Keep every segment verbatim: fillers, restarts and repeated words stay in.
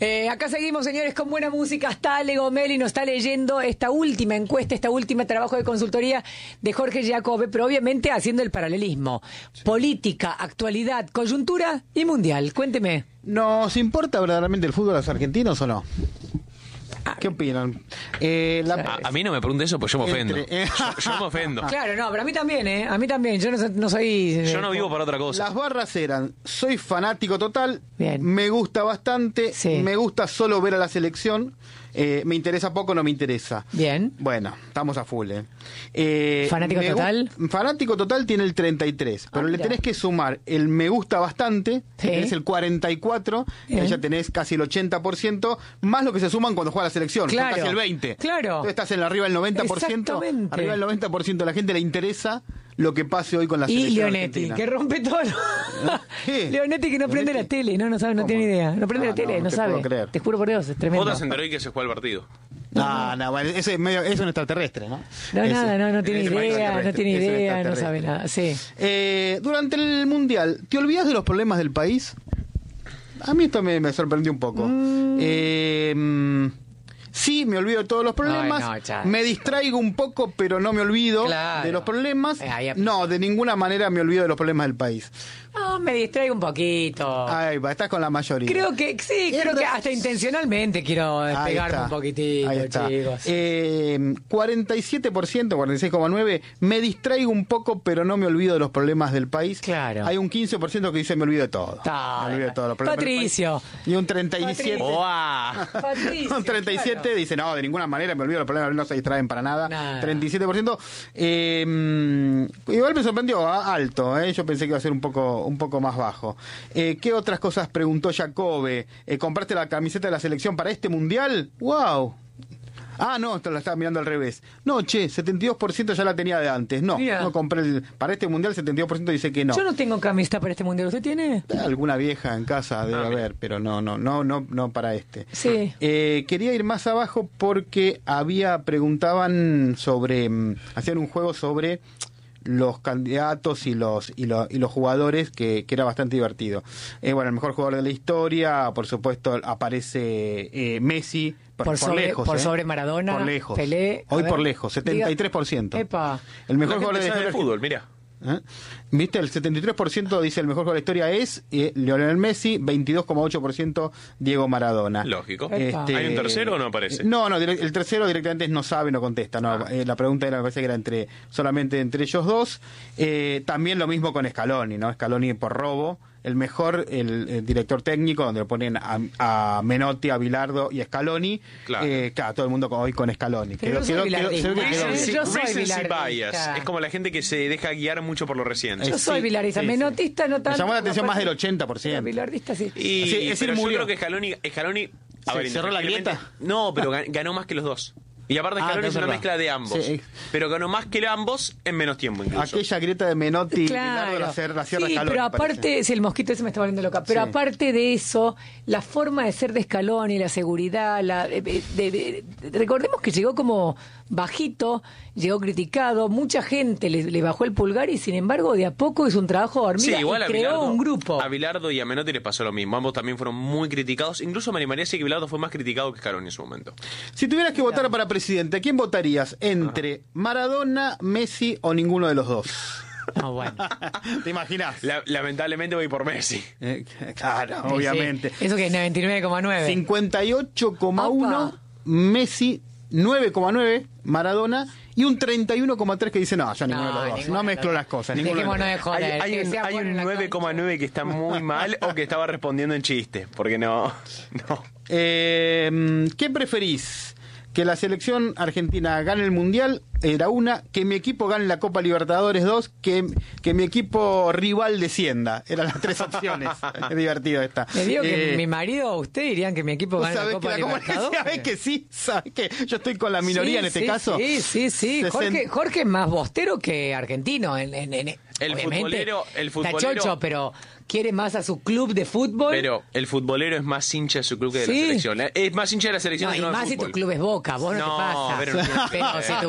Eh, acá seguimos, señores, con buena música. Está Ale Gomeli, nos está leyendo esta última encuesta, esta última trabajo de consultoría de Jorge Giacobbe, pero obviamente haciendo el paralelismo. Sí. Política, actualidad, coyuntura y mundial. Cuénteme. ¿Nos importa verdaderamente el fútbol a los argentinos o no? ¿Qué opinan? Eh, la... a, a mí no me pregunte eso, pues yo me ofendo. Entre... yo, yo me ofendo. Claro, no, pero a mí también, ¿eh? A mí también. Yo no, no soy... Eh, yo no vivo para otra cosa. Las barras eran: soy fanático total, bien, me gusta bastante, sí, me gusta solo ver a la selección, eh, me interesa poco, no me interesa. Bien. Bueno, estamos a full, ¿eh? eh ¿Fanático total? Fanático total tiene el treinta y tres, pero ah, le tenés que sumar el me gusta bastante, sí, que tenés el cuarenta y cuatro, que ya tenés casi el ochenta por ciento, más lo que se suman cuando juega la selección, claro, son casi el veinte. Claro. Entonces estás en arriba del noventa por ciento, arriba del noventa por ciento de la gente le interesa lo que pase hoy con la selección. Y Leonetti, argentina, que rompe todo. ¿Qué? Leonetti que no prende Leonetti? la tele, no, no sabe, no ¿Cómo? tiene idea. No prende ah, la tele, no, no, no sabe. Te juro por Dios, es tremendo. Vos te enteró que se juega el partido. No, no, bueno, ese es medio, es un extraterrestre, ¿no? No, ese, nada, no, no tiene idea, no tiene idea, no sabe nada, sí. Eh, durante el Mundial, ¿te olvidas de los problemas del país? A mí esto me, me sorprendió un poco. Mm. Eh... Sí, me olvido de todos los problemas, no, no, me distraigo un poco, pero no me olvido claro. de los problemas. Eh, no, de ninguna manera me olvido de los problemas del país. No, me distraigo un poquito. Ahí va, estás con la mayoría. Creo que, sí, creo que hasta intencionalmente quiero despegarme un poquitito, ahí está. chicos. Eh, cuarenta y siete por ciento, cuarenta y seis coma nueve por ciento, me distraigo un poco, pero no me olvido de los problemas del país. Claro. Hay un quince por ciento que dice me olvido de todo. Ta, me olvido de todos los problemas Patricio. del país. Y un treinta y siete por ciento. Patricio, un treinta y siete por ciento claro. dice no, de ninguna manera me olvido de los problemas, no se distraen para nada. nada. treinta y siete por ciento. Eh, igual me sorprendió, alto, eh. Yo pensé que iba a ser un poco, un poco más bajo. Eh, ¿Qué otras cosas preguntó Giacobbe? Eh, ¿Compraste la camiseta de la selección para este mundial? ¡Wow! Ah, no, esto la estaba mirando al revés. No, che, setenta y dos por ciento ya la tenía de antes. No, Mira. no compré el, para este mundial, setenta y dos por ciento dice que no. Yo no tengo camiseta para este mundial. ¿Usted tiene? Alguna vieja en casa debe ah, haber, pero no, no, no, no, no para este. Sí. Eh, quería ir más abajo porque había, preguntaban sobre, hacían un juego sobre los candidatos y los y los, y los jugadores que, que era bastante divertido. Eh, bueno, el mejor jugador de la historia, por supuesto, aparece eh, Messi por, por, por sobre, lejos, por eh. sobre Maradona, por lejos. Pelé. Hoy ver, por lejos, setenta y tres por ciento. Epa. El mejor la jugador de la historia del fútbol, mira. ¿Eh? ¿Viste? El setenta y tres por ciento dice el mejor jugador de la historia es eh, Lionel Messi, veintidós coma ocho por ciento Diego Maradona. Lógico. Este, ¿hay un tercero o no aparece? No, no, el tercero directamente no sabe, no contesta. No, ah. eh, la pregunta era, me parece que era entre solamente entre ellos dos. Eh, también lo mismo con Scaloni, ¿no? Scaloni por robo. El mejor, el, el director técnico, donde lo ponen a, a Menotti, a Bilardo y a Scaloni. Claro. Eh, claro, todo el mundo hoy con Scaloni. Pero quedó, yo soy quedó, quedó, quedó, recency, yo soy recency bias. Es como la gente que se deja guiar mucho por lo reciente. Yo soy sí, bilardista. Sí, Menotista sí. no tanto. Me llamó la atención más del ochenta por ciento. Bilardista sí. Y, sí, es pero decir, yo creo que Scaloni... Scaloni a ver, ¿cerró la grieta? No, pero ganó más que los dos. Y aparte Scaloni ah, es una verdad. mezcla de ambos. Sí. Pero ganó más que ambos en menos tiempo incluso. Aquella grieta de Menotti claro. y la, cer la Sierra sí, Scaloni, pero aparte, si el mosquito ese me está volviendo loca, pero sí. aparte de eso, la forma de ser de Scaloni, la seguridad, la, de, de, de, de, recordemos que llegó como bajito, llegó criticado, mucha gente le, le bajó el pulgar y sin embargo de a poco hizo un trabajo de hormiga sí, igual y a creó Bilardo, un grupo. A Bilardo y a Menotti les pasó lo mismo, ambos también fueron muy criticados, incluso me animaría a decir que Bilardo fue más criticado que Scaloni en su momento. Si tuvieras que votar para presidente, ¿a quién votarías? ¿Entre Maradona, Messi o ninguno de los dos? No, bueno. ¿Te imaginas? La, lamentablemente voy por Messi. Eh, claro, sí, obviamente. Sí. Eso que es noventa y nueve coma nueve. cincuenta y ocho coma uno Messi, nueve coma nueve Maradona y un treinta y uno coma tres que dice no, ya ninguno no, de los dos. No mezclo las cosas. Ninguno de los dos. Hay, hay un, hay un nueve coma nueve que está muy mal o que estaba respondiendo en chiste. Porque no. no. Eh, ¿Qué preferís? Que la selección argentina gane el Mundial era una, que mi equipo gane la Copa Libertadores dos, que, que mi equipo rival descienda. Eran las tres opciones. Es divertido esta. Me digo eh, que mi marido o usted dirían que mi equipo gane la Copa que la Libertadores. ¿Sabés que sí? ¿Sabés que yo estoy con la minoría sí, en este sí, caso? Sí, sí, sí. Jorge, Jorge es más bostero que argentino. En, en, en, el futbolero, el futbolero... Está chocho, pero quiere más a su club de fútbol. Pero el futbolero es más hincha de su club que de sí. la selección. Es más hincha de la selección no, que y no más de si tu club es Boca, vos no, no te pasa. Pero, no pero si tu club es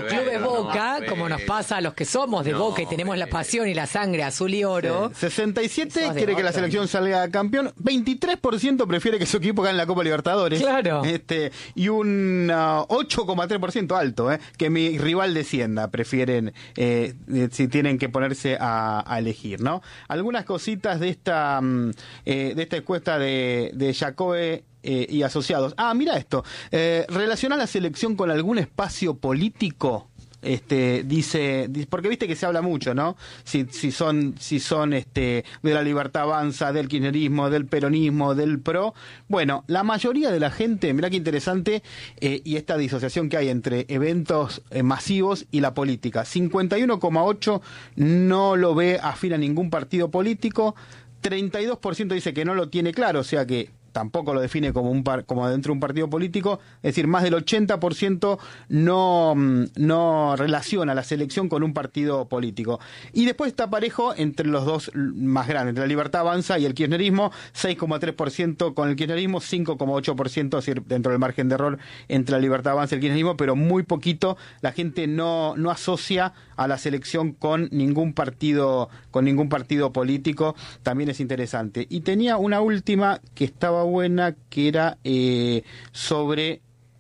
Boca, no, como nos pasa a los que somos de no, Boca y tenemos la pasión y la sangre azul y oro. Sí. sesenta y siete quiere que la selección salga campeón, veintitrés por ciento prefiere que su equipo gane la Copa Libertadores. Claro. Este, y un uh, ocho coma tres por ciento alto, eh, que mi rival descienda, prefieren, eh, si tienen que ponerse a, a elegir, ¿no? Algunas cositas de esta, um, eh, de esta encuesta de, de Jacobe Eh, y asociados. Ah, mira esto. Eh, ¿Relaciona la selección con algún espacio político? Este, dice, porque viste que se habla mucho, ¿no? Si, si son, si son este, de la Libertad Avanza, del kirchnerismo, del peronismo, del PRO. Bueno, la mayoría de la gente, mirá qué interesante, eh, y esta disociación que hay entre eventos eh, masivos y la política. cincuenta y uno coma ocho no lo ve afín a ningún partido político. treinta y dos por ciento dice que no lo tiene claro, o sea que tampoco lo define como un par, como dentro de un partido político, es decir, más del ochenta por ciento no, no relaciona la selección con un partido político. Y después está parejo entre los dos más grandes, entre la Libertad Avanza y el kirchnerismo, seis coma tres por ciento con el kirchnerismo, cinco coma ocho por ciento, es decir, dentro del margen de error entre la Libertad Avanza y el kirchnerismo, pero muy poquito, la gente no, no asocia a la selección con ningún partido, con ningún partido político, también es interesante. Y tenía una última que estaba buena, que era eh, sobre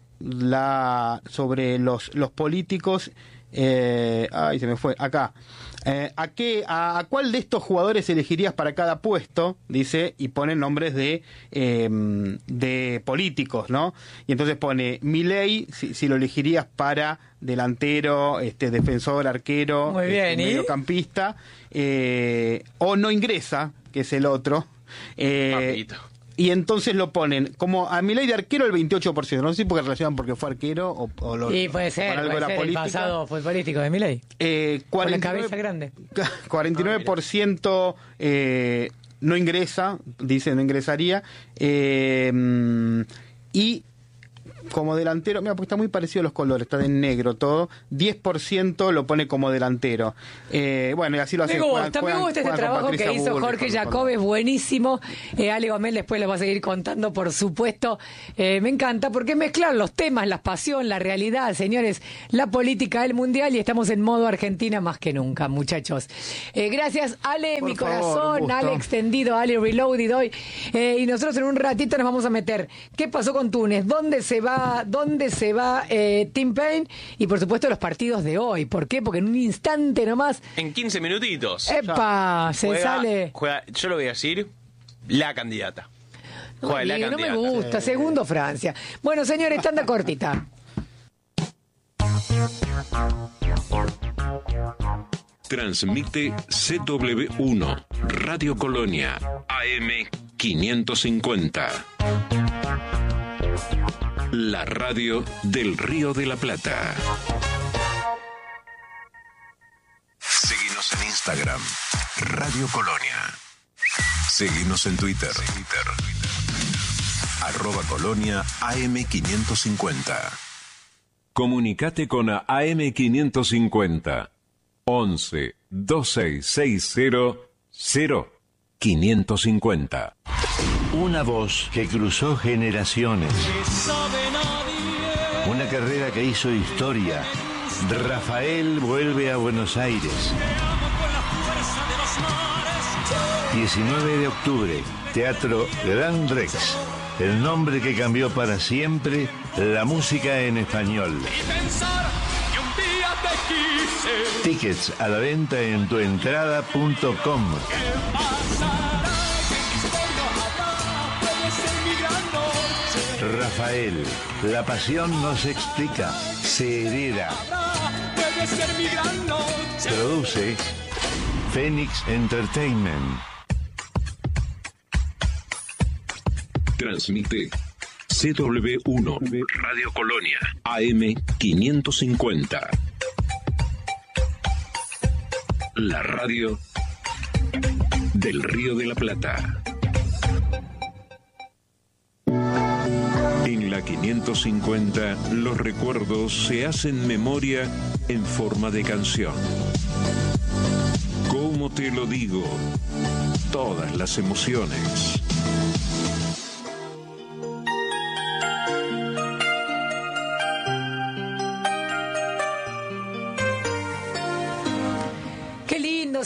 la sobre los los políticos. Eh, ay, se me fue acá. Eh, ¿a qué a, a cuál de estos jugadores elegirías para cada puesto? Dice, y pone nombres de eh, de políticos, ¿no? Y entonces pone Milei, si, si lo elegirías para delantero, este defensor, arquero, muy bien, este, mediocampista, eh, o no ingresa, que es el otro. Eh, y entonces lo ponen como a Milei de arquero el veintiocho por ciento. No sé si porque relacionan porque fue arquero o, o lo, y puede ser, algo puede de la ser política. El pasado futbolístico de Milei. Eh, cuarenta y nueve, con la cabeza grande. cuarenta y nueve por ciento eh, no ingresa, dice no ingresaría. Eh, y como delantero, mira, porque está muy parecido los colores, está de negro todo, diez por ciento lo pone como delantero. Eh, bueno, y así lo hace. Me gusta, juegan, me gusta este trabajo que hizo Jorge Jacob, es buenísimo. Eh, Ale Gómez después les va a seguir contando, por supuesto. Eh, me encanta porque mezclar los temas, la pasión, la realidad, señores, la política del mundial, y estamos en modo Argentina más que nunca, muchachos. Eh, gracias, Ale, por mi favor, corazón, Ale extendido, Ale Reloaded hoy. Eh, y nosotros en un ratito nos vamos a meter. ¿Qué pasó con Túnez? ¿Dónde se va? ¿Dónde se va eh, Tim Payne? Y por supuesto los partidos de hoy. ¿Por qué? Porque en un instante nomás. En quince minutitos. ¡Epa! Se juega, sale. Juega, yo lo voy a decir, la candidata. Juega no, la no candidata. Me gusta. Segundo Francia. Bueno, señores, tanda cortita. Transmite C W uno, Radio Colonia, A M quinientos cincuenta. La radio del Río de la Plata. Seguinos en Instagram, Radio Colonia. Seguinos en Twitter, Twitter. Arroba Colonia A M quinientos cincuenta. Comunicate con A M quinientos cincuenta. once, veintiséis sesenta, cero, quinientos cincuenta. Una voz que cruzó generaciones. Una carrera que hizo historia. Rafael vuelve a Buenos Aires. diecinueve de octubre, Teatro Gran Rex. El nombre que cambió para siempre la música en español. Tickets a la venta en tuentrada punto com. Rafael, la pasión no se explica, se hereda. Produce Phoenix Entertainment. Transmite C W uno, Radio Colonia, A M quinientos cincuenta. La radio del Río de la Plata. En la quinientos cincuenta, los recuerdos se hacen memoria en forma de canción. ¿Cómo te lo digo? Todas las emociones.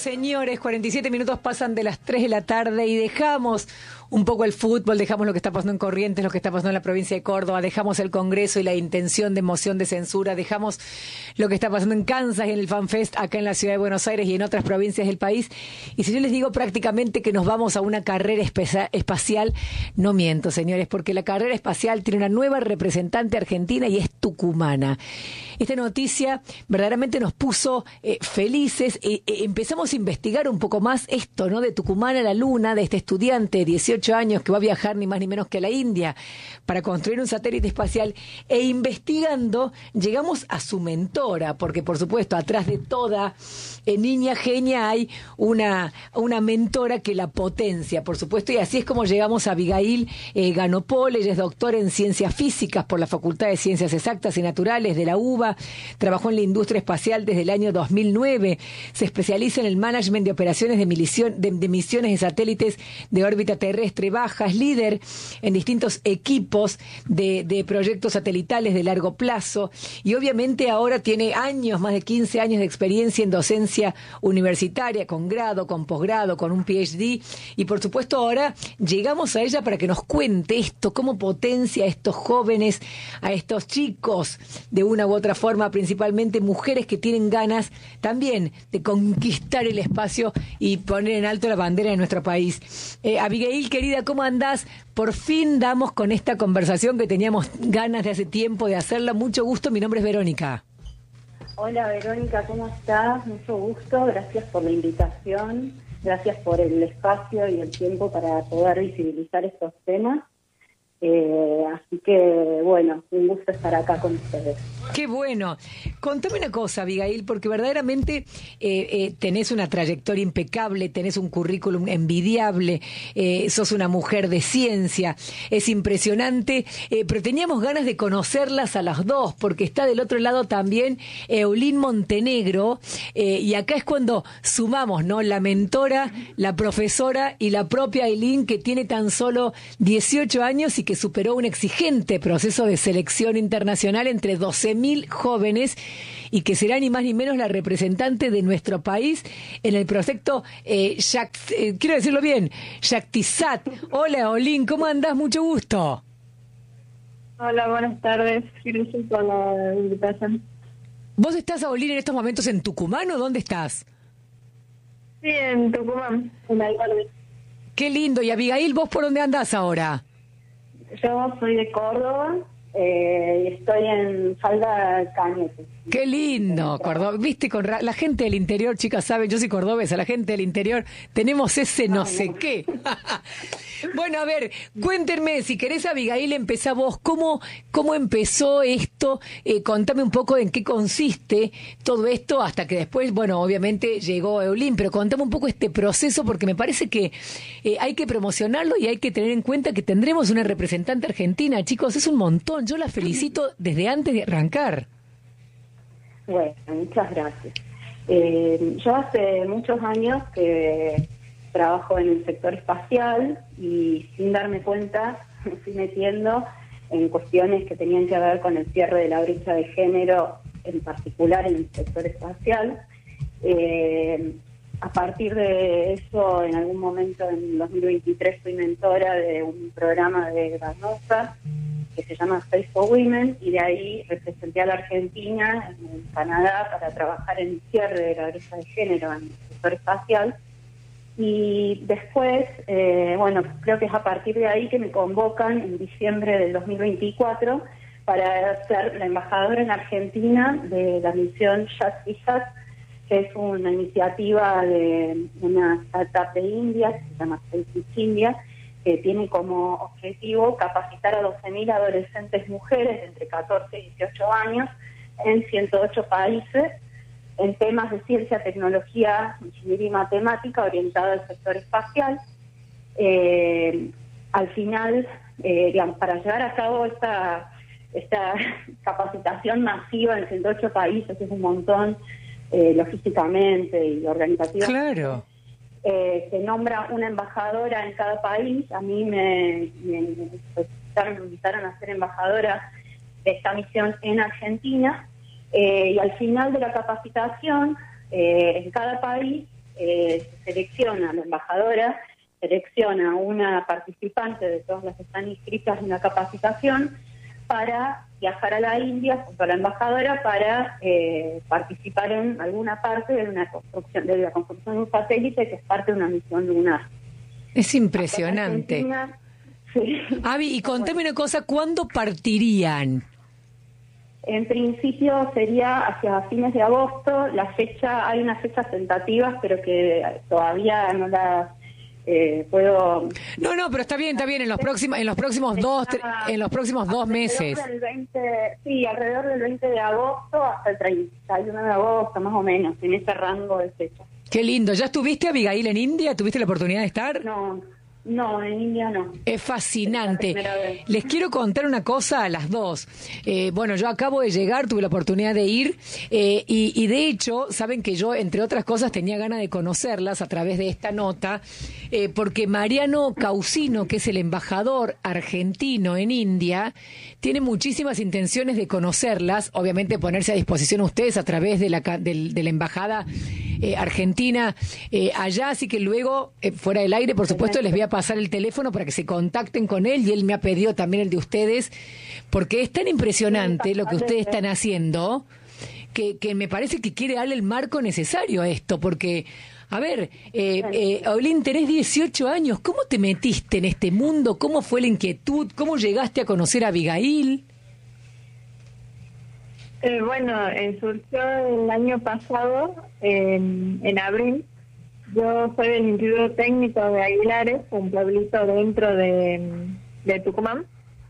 señores, cuarenta y siete minutos pasan de las tres de la tarde y dejamos un poco el fútbol, dejamos lo que está pasando en Corrientes, lo que está pasando en la provincia de Córdoba, dejamos el Congreso y la intención de moción de censura, dejamos lo que está pasando en Kansas y en el FanFest acá en la ciudad de Buenos Aires y en otras provincias del país. Y si yo les digo prácticamente que nos vamos a una carrera espe- espacial, no miento, señores, porque la carrera espacial tiene una nueva representante argentina y es tucumana. Esta noticia verdaderamente nos puso eh, felices. Eh, eh, empezamos a investigar un poco más esto, ¿no? De Tucumán a la Luna, de este estudiante de dieciocho años que va a viajar ni más ni menos que a la India para construir un satélite espacial. E investigando llegamos a su mentora, porque por supuesto atrás de toda eh, niña genia hay una, una mentora que la potencia, por supuesto. Y así es como llegamos a Abigail eh, Ganopol. Ella es doctora en ciencias físicas por la Facultad de Ciencias Exactas y Naturales de la U B A. Trabajó en la industria espacial desde el año dos mil nueve. Se especializa en el management de operaciones de, milición, de, de misiones de satélites de órbita terrestre baja. Es líder en distintos equipos de, de proyectos satelitales de largo plazo. Y obviamente ahora tiene años, más de quince años de experiencia en docencia universitaria, con grado, con posgrado, con un P H D. Y por supuesto ahora llegamos a ella para que nos cuente esto, cómo potencia a estos jóvenes, a estos chicos, de una u otra forma, principalmente mujeres que tienen ganas también de conquistar el espacio y poner en alto la bandera de nuestro país. Eh, Abigail, querida, ¿cómo andás? Por fin damos con esta conversación que teníamos ganas de hace tiempo de hacerla. Mucho gusto, mi nombre es Verónica. Hola Verónica, ¿cómo estás? Mucho gusto, gracias por la invitación, gracias por el espacio y el tiempo para poder visibilizar estos temas. Eh, así que, bueno, un gusto estar acá con ustedes. Qué bueno. Contame una cosa, Abigail, porque verdaderamente eh, eh, tenés una trayectoria impecable, tenés un currículum envidiable, eh, sos una mujer de ciencia, es impresionante, eh, pero teníamos ganas de conocerlas a las dos, porque está del otro lado también Eulín Montenegro, eh, y acá es cuando sumamos, ¿no? La mentora, la profesora y la propia Eulín, que tiene tan solo dieciocho años y que superó un exigente proceso de selección internacional entre doce mil jóvenes y que será ni más ni menos la representante de nuestro país en el proyecto eh, Shakt, eh, quiero decirlo bien, Shaktisat. Hola, Eulín, ¿cómo andás? Mucho gusto. Hola, buenas tardes. Gracias por la invitación. ¿Vos estás, Eulín, en estos momentos en Tucumán o dónde estás? Sí, en Tucumán, en Alvarez. Qué lindo. Y Abigail, ¿vos por dónde andás ahora? Yo soy de Córdoba eh, y estoy en Falda Cañete. Qué lindo, Córdoba. Viste, con ra- la gente del interior, chicas, saben, yo soy cordobesa, la gente del interior, tenemos ese no sé qué. Bueno, a ver, cuéntenme, si querés, Abigail, empezá vos, ¿cómo, cómo empezó esto? Eh, contame un poco en qué consiste todo esto, hasta que después, bueno, obviamente llegó Eulín, pero contame un poco este proceso, porque me parece que eh, hay que promocionarlo y hay que tener en cuenta que tendremos una representante argentina, chicos, es un montón, yo la felicito desde antes de arrancar. Bueno, muchas gracias. Eh, yo hace muchos años que trabajo en el sector espacial y sin darme cuenta me fui metiendo en cuestiones que tenían que ver con el cierre de la brecha de género, en particular en el sector espacial. Eh, a partir de eso, en algún momento en dos mil veintitrés fui mentora de un programa de Ganosa que se llama Space for Women, y de ahí representé a la Argentina en Canadá para trabajar en el cierre de la brecha de género en el sector espacial. Y después, eh, bueno, creo que es a partir de ahí que me convocan en diciembre del dos mil veinticuatro para ser la embajadora en Argentina de la misión Shaktisat, que es una iniciativa de una startup de India, que se llama SpaceX India, que tiene como objetivo capacitar a doce mil adolescentes mujeres de entre catorce y dieciocho años en ciento ocho países en temas de ciencia, tecnología, ingeniería y matemática orientada al sector espacial. Eh, al final, eh, digamos, para llevar a cabo esta, esta capacitación masiva en ciento ocho países, que es un montón eh, logísticamente y organizativamente. Claro. Eh, se nombra una embajadora en cada país. A mí me, me, me, me invitaron a ser embajadora de esta misión en Argentina, eh, y al final de la capacitación, eh, en cada país eh, se selecciona, la embajadora selecciona una participante de todas las que están inscritas en la capacitación para viajar a la India junto a la embajadora para eh, participar en alguna parte de una construcción, de la construcción de un satélite que es parte de una misión lunar. Es impresionante. Sí. Avi, y contame una cosa, ¿cuándo partirían? En principio sería hacia fines de agosto. La fecha, hay unas fechas tentativas, pero que todavía no las eh, puedo. No, no, pero está bien, está bien. En los próximos, en los próximos dos, tre- en los próximos dos meses. Del veinte, sí, alrededor del veinte de agosto hasta el treinta y uno de agosto, más o menos, en ese rango de fecha. Qué lindo. ¿Ya estuviste, Abigail, en India? ¿Tuviste la oportunidad de estar? No. No, en India no. Es fascinante. Es Les quiero contar una cosa a las dos. Eh, bueno, yo acabo de llegar, tuve la oportunidad de ir eh, y, y de hecho, saben que yo, entre otras cosas, tenía ganas de conocerlas a través de esta nota, eh, porque Mariano Causino, que es el embajador argentino en India, tiene muchísimas intenciones de conocerlas, obviamente ponerse a disposición a ustedes a través de la, de, de la embajada eh, argentina eh, allá, así que luego, eh, fuera del aire, por supuesto, les voy a pasar el teléfono para que se contacten con él y él me ha pedido también el de ustedes, porque es tan impresionante lo que ustedes están haciendo que, que me parece que quiere darle el marco necesario a esto, porque, a ver, eh, eh, Olin, tenés dieciocho años, ¿cómo te metiste en este mundo? ¿Cómo fue la inquietud? ¿Cómo llegaste a conocer a Abigail? Eh, bueno, eh, surgió el año pasado, eh, en abril. Yo soy del Instituto Técnico de Aguilares, un pueblito dentro de, de Tucumán.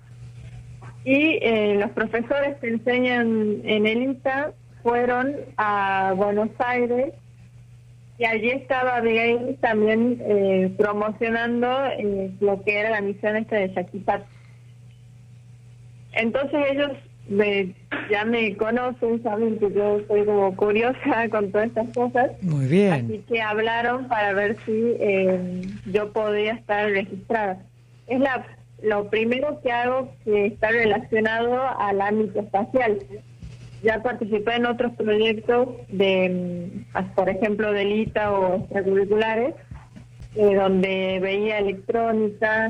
Y eh, los profesores que enseñan en el I N T A fueron a Buenos Aires y allí estaba Abigail también eh, promocionando eh, lo que era la misión esta de Yaquipat. Entonces ellos me, ya me conocen, saben que yo soy como curiosa con todas estas cosas. Muy bien. Así que hablaron para ver si eh, yo podía estar registrada. Es la lo primero que hago que está relacionado al ámbito espacial. Ya participé en otros proyectos de, por ejemplo, del I T A o extracurriculares, eh, donde veía electrónica,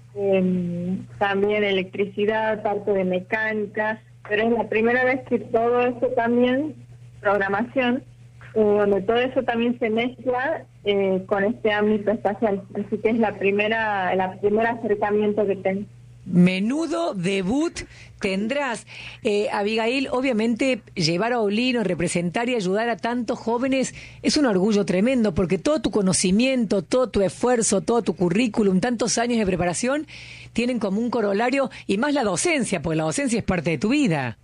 eh, también electricidad, parte de mecánica, pero es la primera vez que todo eso también, programación, eh, donde todo eso también se mezcla eh, con este ámbito espacial. Así que es la primera, el primer acercamiento que tengo. Menudo debut tendrás. Eh, Abigail, obviamente llevar a Olin o representar y ayudar a tantos jóvenes es un orgullo tremendo, porque todo tu conocimiento, todo tu esfuerzo, todo tu currículum, tantos años de preparación, tienen como un corolario, y más la docencia, porque la docencia es parte de tu vida.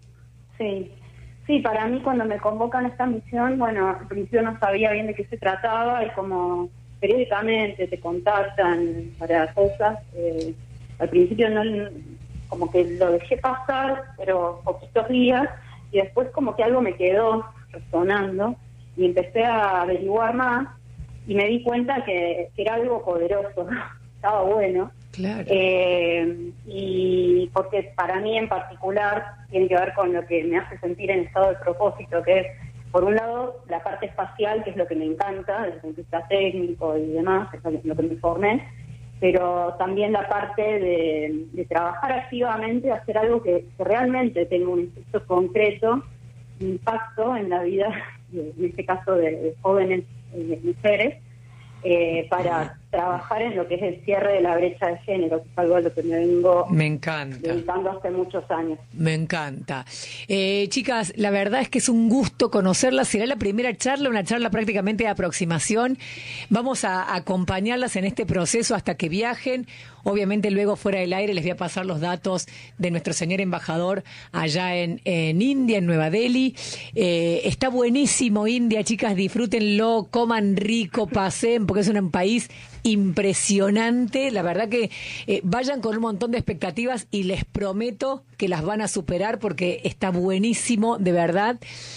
Sí, sí, para mí cuando me convocan a esta misión, bueno, al principio no sabía bien de qué se trataba, y como periódicamente te contactan para cosas, eh, al principio no, como que lo dejé pasar, pero poquitos días, y después como que algo me quedó resonando, y empecé a averiguar más, y me di cuenta que, que era algo poderoso, estaba bueno. Claro. Eh, y porque para mí en particular tiene que ver con lo que me hace sentir en estado de propósito, que es, por un lado, la parte espacial, que es lo que me encanta, desde el punto de vista técnico y demás, es lo que me formé, pero también la parte de, de trabajar activamente, hacer algo que, que realmente tenga un efecto concreto, un impacto en la vida, en este caso de, de jóvenes y de mujeres, eh, para trabajar en lo que es el cierre de la brecha de género, que es algo a lo que me vengo me encanta. dedicando hace muchos años. Me encanta. Eh, chicas, la verdad es que es un gusto conocerlas. Será la primera charla, una charla prácticamente de aproximación. Vamos a, a acompañarlas en este proceso hasta que viajen. Obviamente luego fuera del aire les voy a pasar los datos de nuestro señor embajador allá en, en India, en Nueva Delhi. Eh, está buenísimo India, chicas, disfrútenlo, coman rico, pasen, porque es un país impresionante. La verdad que eh, vayan con un montón de expectativas y les prometo que las van a superar porque está buenísimo, de verdad.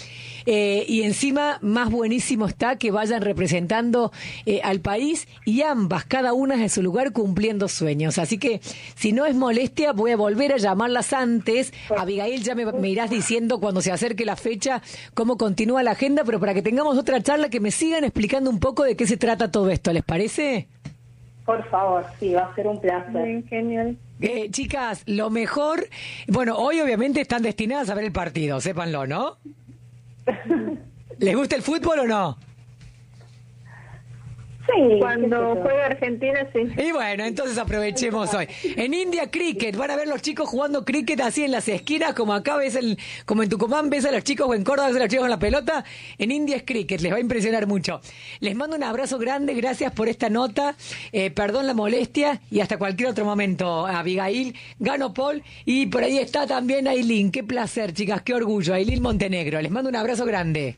eh, y encima más buenísimo está que vayan representando eh, al país y ambas, cada una en su lugar cumpliendo sueños. Así que si no es molestia, voy a volver a llamarlas antes. Abigail, ya me, me irás diciendo cuando se acerque la fecha cómo continúa la agenda, pero para que tengamos otra charla, que me sigan explicando un poco de qué se trata todo esto, ¿les parece? Por favor, sí, va a ser un placer. Bien, genial. Eh, chicas, lo mejor, bueno, hoy obviamente están destinadas a ver el partido, sépanlo, ¿no? ¿Les gusta el fútbol o no? Sí. Cuando juega Argentina, sí. Y bueno, entonces aprovechemos hoy. En India, cricket. Van a ver los chicos jugando cricket así en las esquinas, como acá ves, el, como en Tucumán ves a los chicos, o en Córdoba ves a los chicos con la pelota. En India es cricket, les va a impresionar mucho. Les mando un abrazo grande, gracias por esta nota. Eh, perdón la molestia y hasta cualquier otro momento, Abigail. Gano Paul y por ahí está también Ailín. Qué placer, chicas, qué orgullo. Ailín Montenegro. Les mando un abrazo grande.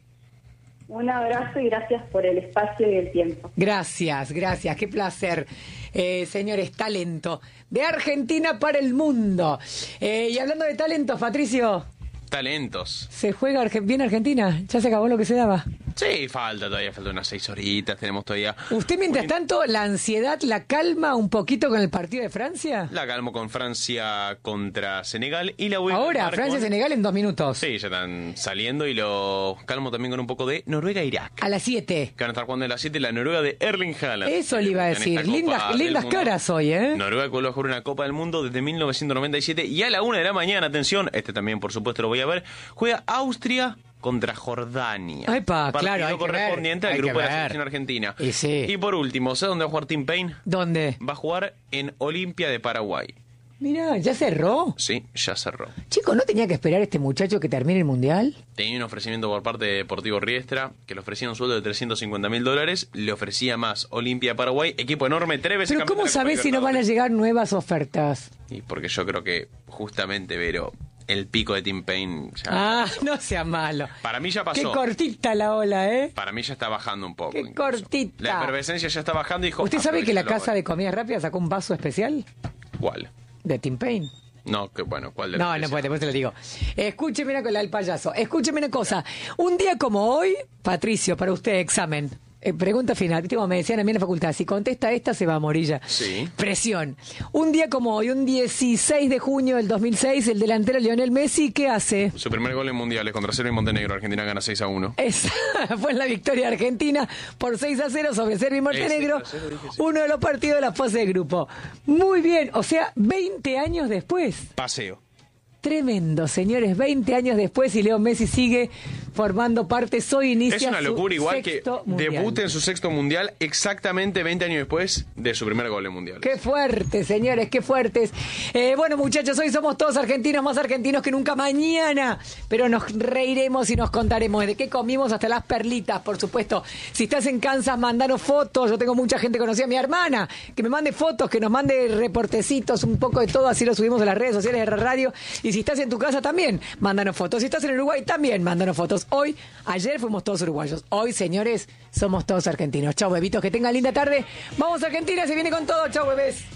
Un abrazo y gracias por el espacio y el tiempo. Gracias, gracias, qué placer. Eh, señores, talento de Argentina para el mundo. Eh, y hablando de talentos, Patricio. Talentos. ¿Se juega bien Argentina? ¿Ya se acabó lo que se daba? Sí, falta todavía, falta unas seis horitas, tenemos todavía... ¿Usted mientras Muy... tanto la ansiedad la calma un poquito con el partido de Francia? La calmo con Francia contra Senegal y la voy a Ahora, Francia-Senegal con... en dos minutos. Sí, ya están saliendo y lo calmo también con un poco de Noruega-Irak. A las siete. Que van a estar jugando a las siete la Noruega de Erling Haaland. Eso le iba a decir, lindas, lindas caras hoy, ¿eh? Noruega vuelve a jugar una Copa del Mundo desde mil novecientos noventa y siete y a la una de la mañana, atención, este también por supuesto lo voy a ver, juega Austria contra Jordania. Ay, pa, partido claro, hay correspondiente que ver, al grupo hay de que la ver. selección argentina. Y, sí. y por último, ¿sabes dónde va a jugar Tim Payne? ¿Dónde? Va a jugar en Olimpia de Paraguay. Mirá, ¿ya cerró? Sí, ya cerró. Chicos, ¿no tenía que esperar este muchacho que termine el Mundial? Tenía un ofrecimiento por parte de Deportivo Riestra, que le ofrecía un sueldo de trescientos cincuenta mil dólares, le ofrecía más Olimpia de Paraguay, equipo enorme, tres veces Pero ¿cómo sabés si no van a llegar nuevas ofertas? Y porque yo creo que justamente, Vero, el pico de Tim Payne ya Ah, pasó. no sea malo. Para mí ya pasó. Qué cortita la ola, ¿eh? Para mí ya está bajando un poco. Qué incluso. cortita. La efervescencia ya está bajando y dijo... ¿Usted sabe que la aprovechalo casa ahora. de comida rápida sacó un vaso especial? ¿Cuál? De Tim Payne. No, que bueno, ¿cuál de No, los no, que pues sea? después te lo digo. Escúcheme una cosa, el payaso. Escúcheme una cosa. Un día como hoy, Patricio, para usted, examen. Eh, pregunta final. ¿Viste cómo me decían a mí en la facultad? Si contesta esta, se va a morir ya. Sí. Presión. Un día como hoy, un dieciséis de junio del dos mil seis, el delantero Lionel Messi, ¿qué hace? Su primer gol en mundiales contra Serbia y Montenegro. Argentina gana seis a uno. Esa fue la victoria argentina por seis a cero sobre Serbia y Montenegro. seis a cero, dije, sí. Uno de los partidos de la fase de grupo. Muy bien. O sea, veinte años después. Paseo. Tremendo, señores, veinte años después y Leo Messi sigue formando parte, hoy inicia Es una locura, su igual que sexto mundial. debute en su sexto mundial exactamente veinte años después de su primer gol en mundial. Qué fuerte, señores, qué fuertes. Eh, bueno, muchachos, hoy somos todos argentinos, más argentinos que nunca mañana, pero nos reiremos y nos contaremos de qué comimos hasta las perlitas, por supuesto. Si estás en Kansas, mandanos fotos. Yo tengo mucha gente conocida, mi hermana, que me mande fotos, que nos mande reportecitos, un poco de todo, así lo subimos a las redes sociales de la radio. Y si estás en tu casa también, mándanos fotos. Si estás en Uruguay también, mándanos fotos. Hoy, ayer fuimos todos uruguayos. Hoy, señores, somos todos argentinos. Chau, bebitos, que tengan linda tarde. Vamos a Argentina, se viene con todo. Chau, bebés.